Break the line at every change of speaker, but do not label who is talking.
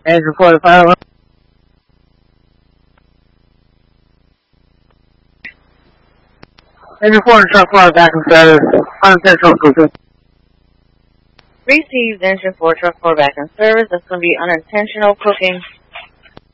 Engine 4 to fire. Engine 4 and truck 4 back in service. Unintentional cooking.
Received engine 4, truck 4 back in service. That's going to be unintentional cooking.